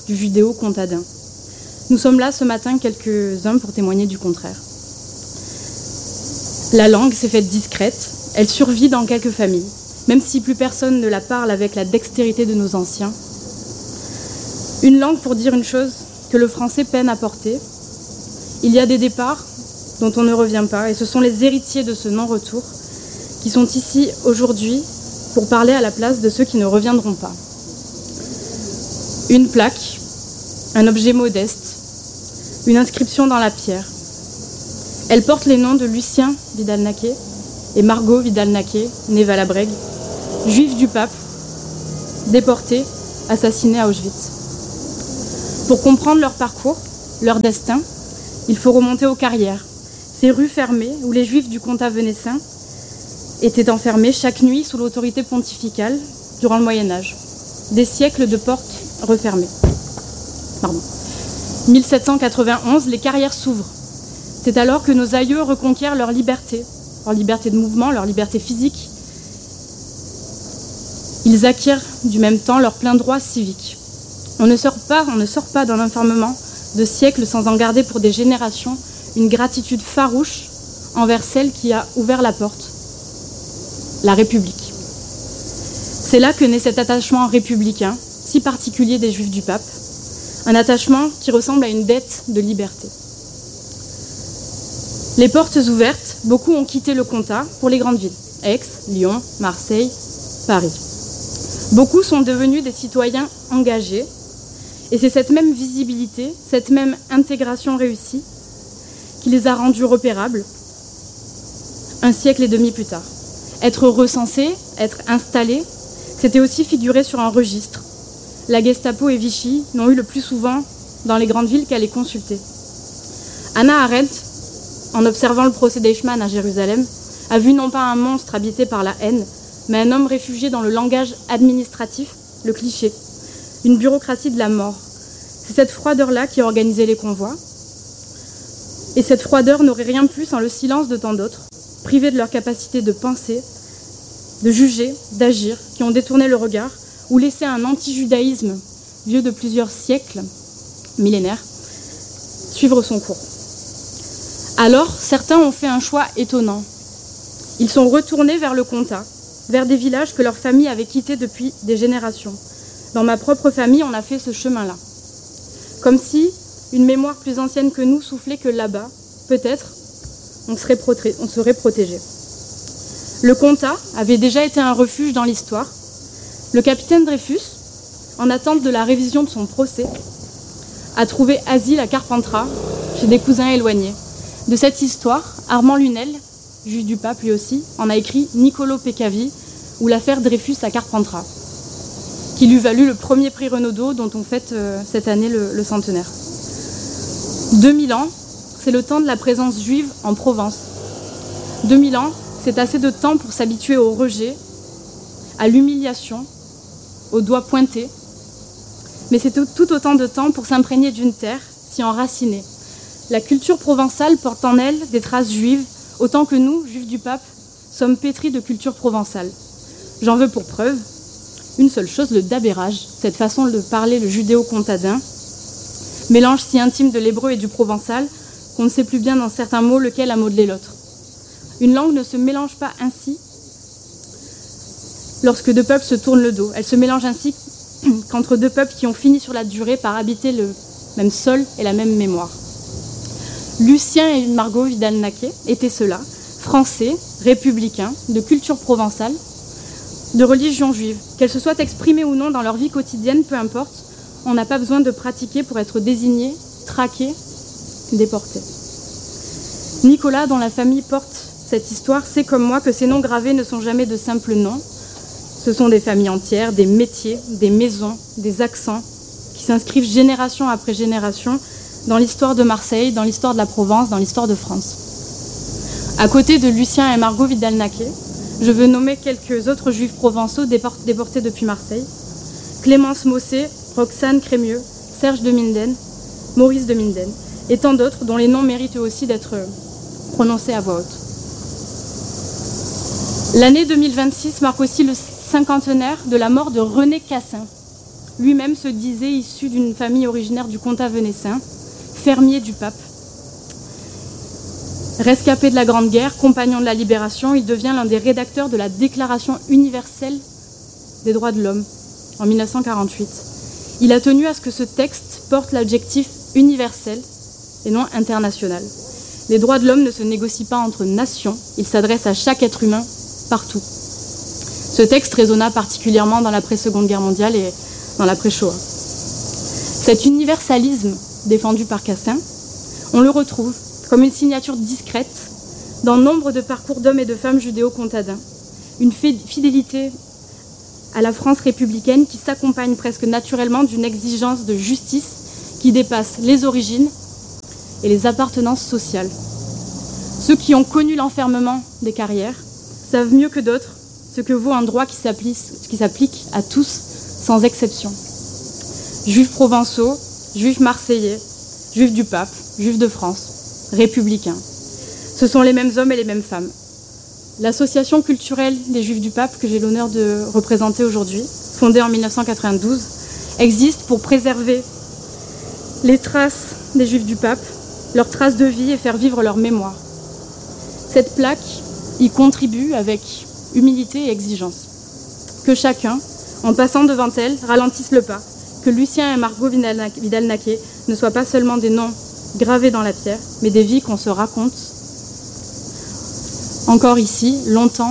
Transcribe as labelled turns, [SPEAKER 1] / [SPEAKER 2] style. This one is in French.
[SPEAKER 1] du Judéo-Comtadin. Nous sommes là ce matin quelques-uns pour témoigner du contraire. La langue s'est faite discrète, elle survit dans quelques familles, même si plus personne ne la parle avec la dextérité de nos anciens. Une langue pour dire une chose que le français peine à porter. Il y a des départs dont on ne revient pas, et ce sont les héritiers de ce non-retour qui sont ici aujourd'hui pour parler à la place de ceux qui ne reviendront pas. Une plaque, un objet modeste, une inscription dans la pierre. Elle porte les noms de Lucien Vidal-Naquet et Margot Vidal-Naquet, née Valabrègue, juifs du pape, déportés, assassinés à Auschwitz. Pour comprendre leur parcours, leur destin, il faut remonter aux carrières, ces rues fermées où les juifs du comtat venessin étaient enfermés chaque nuit sous l'autorité pontificale durant le Moyen-Âge. Des siècles de portes refermées. 1791, les carrières s'ouvrent. C'est alors que nos aïeux reconquièrent leur liberté de mouvement, leur liberté physique. Ils acquièrent du même temps leur plein droit civique. On ne sort pas d'un enfermement de siècles sans en garder pour des générations une gratitude farouche envers celle qui a ouvert la porte, la République. C'est là que naît cet attachement républicain, si particulier des Juifs du pape, un attachement qui ressemble à une dette de liberté. Les portes ouvertes, beaucoup ont quitté le comtat pour les grandes villes, Aix, Lyon, Marseille, Paris. Beaucoup sont devenus des citoyens engagés, et c'est cette même visibilité, cette même intégration réussie qui les a rendus repérables un siècle et demi plus tard. Être recensé, être installé, c'était aussi figurer sur un registre. La Gestapo et Vichy n'ont eu le plus souvent dans les grandes villes qu'à les consulter. Hannah Arendt, en observant le procès d'Eichmann à Jérusalem, a vu non pas un monstre habité par la haine, mais un homme réfugié dans le langage administratif, le cliché, une bureaucratie de la mort. C'est cette froideur-là qui a organisé les convois. Et cette froideur n'aurait rien pu sans le silence de tant d'autres, privés de leur capacité de penser, de juger, d'agir, qui ont détourné le regard ou laissé un anti-judaïsme vieux de plusieurs siècles, millénaires, suivre son cours. Alors, certains ont fait un choix étonnant. Ils sont retournés vers le comtat, vers des villages que leur famille avait quittés depuis des générations. Dans ma propre famille, on a fait ce chemin-là. Comme si une mémoire plus ancienne que nous soufflait que là-bas, peut-être, on serait protégé. Le comtat avait déjà été un refuge dans l'histoire. Le capitaine Dreyfus, en attente de la révision de son procès, a trouvé asile à Carpentras, chez des cousins éloignés. De cette histoire, Armand Lunel, juge du pape lui aussi, en a écrit Niccolò Peccavi ou l'affaire Dreyfus à Carpentras, qui lui valut le premier prix Renaudot dont on fête cette année le centenaire. 2000 ans, c'est le temps de la présence juive en Provence. 2000 ans, c'est assez de temps pour s'habituer au rejet, à l'humiliation, aux doigts pointés. Mais c'est tout autant de temps pour s'imprégner d'une terre, s'y enraciner. La culture provençale porte en elle des traces juives, autant que nous, juifs du pape, sommes pétris de culture provençale. J'en veux pour preuve une seule chose, le dabérage, cette façon de parler le judéo-comtadin, mélange si intime de l'hébreu et du provençal qu'on ne sait plus bien dans certains mots lequel a modelé l'autre. Une langue ne se mélange pas ainsi lorsque deux peuples se tournent le dos. Elle se mélange ainsi qu'entre deux peuples qui ont fini sur la durée par habiter le même sol et la même mémoire. Lucien et Margot Vidal-Naquet étaient ceux-là, français, républicains, de culture provençale, de religion juive. Qu'elle se soit exprimée ou non dans leur vie quotidienne, peu importe, on n'a pas besoin de pratiquer pour être désigné, traqué, déporté. Nicolas, dont la famille porte cette histoire, sait comme moi que ces noms gravés ne sont jamais de simples noms. Ce sont des familles entières, des métiers, des maisons, des accents qui s'inscrivent génération après génération dans l'histoire de Marseille, dans l'histoire de la Provence, dans l'histoire de France. À côté de Lucien et Margot Vidal-Naquet, je veux nommer quelques autres juifs provençaux déportés depuis Marseille. Clémence Mossé, Roxane Crémieux, Serge de Minden, Maurice de Minden, et tant d'autres dont les noms méritent aussi d'être prononcés à voix haute. L'année 2026 marque aussi le cinquantenaire de la mort de René Cassin, lui-même se disait issu d'une famille originaire du comtat venessin, fermier du pape. Rescapé de la Grande Guerre, compagnon de la Libération, il devient l'un des rédacteurs de la Déclaration universelle des droits de l'homme en 1948. Il a tenu à ce que ce texte porte l'adjectif universel et non international. Les droits de l'homme ne se négocient pas entre nations, ils s'adressent à chaque être humain partout. Ce texte résonna particulièrement dans l'après-Seconde Guerre mondiale et dans l'après-Shoah. Cet universalisme défendu par Cassin, on le retrouve comme une signature discrète dans nombre de parcours d'hommes et de femmes judéo-comtadins. Une fidélité à la France républicaine qui s'accompagne presque naturellement d'une exigence de justice qui dépasse les origines et les appartenances sociales. Ceux qui ont connu l'enfermement des carrières savent mieux que d'autres ce que vaut un droit qui s'applique à tous sans exception. Juifs provençaux, juifs marseillais, juifs du pape, juifs de France, républicains. Ce sont les mêmes hommes et les mêmes femmes. L'association culturelle des Juifs du Pape, que j'ai l'honneur de représenter aujourd'hui, fondée en 1992, existe pour préserver les traces des Juifs du Pape, leurs traces de vie et faire vivre leur mémoire. Cette plaque y contribue avec humilité et exigence. Que chacun, en passant devant elle, ralentisse le pas, que Lucien et Margot Vidal-Naquet ne soient pas seulement des noms gravés dans la pierre, mais des vies qu'on se raconte encore ici, longtemps